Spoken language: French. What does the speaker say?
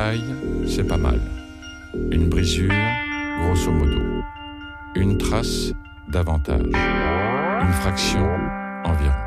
entaille, c'est pas mal. Une brisure, grosso modo. Une trace, davantage. Une fraction, environ.